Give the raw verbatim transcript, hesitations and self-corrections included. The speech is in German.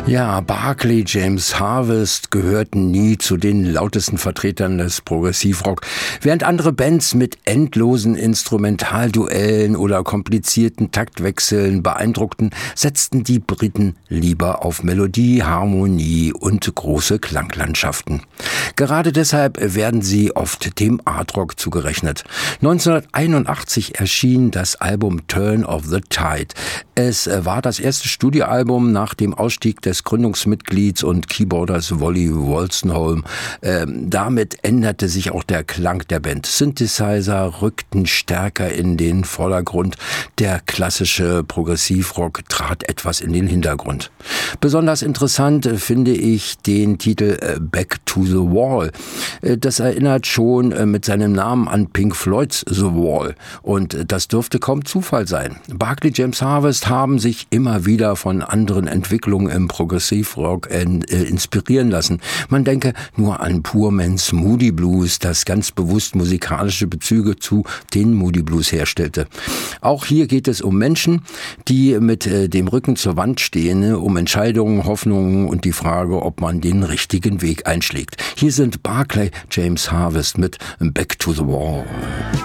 Ja, Barclay James Harvest gehörten nie zu den lautesten Vertretern des Progressivrock. Während andere Bands mit endlosen Instrumentalduellen oder komplizierten Taktwechseln beeindruckten, setzten die Briten lieber auf Melodie, Harmonie und große Klanglandschaften. Gerade deshalb werden sie oft dem Artrock zugerechnet. neunzehnhunderteinundachtzig erschien das Album Turn of the Tide. Es war das erste Studioalbum nach dem Ausstieg des Gründungsmitglieds und Keyboarders Wally Wolstenholme. Ähm, damit änderte sich auch der Klang der Band. Synthesizer rückten stärker in den Vordergrund. Der klassische Progressivrock trat etwas in den Hintergrund. Besonders interessant finde ich den Titel Back to the Wall. Das erinnert schon mit seinem Namen an Pink Floyds The Wall. Und das dürfte kaum Zufall sein. Barclay James Harvest haben sich immer wieder von anderen Entwicklungen im Progressivrock äh, inspirieren lassen. Man denke nur an Poor Man's Moody Blues, das ganz bewusst musikalische Bezüge zu den Moody Blues herstellte. Auch hier geht es um Menschen, die mit äh, dem Rücken zur Wand stehen, um Entscheidungen, Hoffnungen und die Frage, ob man den richtigen Weg einschlägt. Hier sind Barclay James Harvest mit Back to the Wall.